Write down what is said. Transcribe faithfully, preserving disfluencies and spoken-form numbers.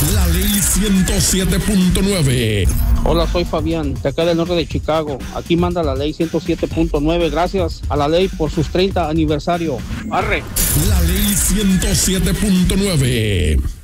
La ley ciento siete punto nueve. Hola, soy Fabián, de acá del norte de Chicago. Aquí manda la ley ciento siete punto nueve. Gracias a la ley por sus treinta aniversario. ¡Arre! La ley ciento siete punto nueve.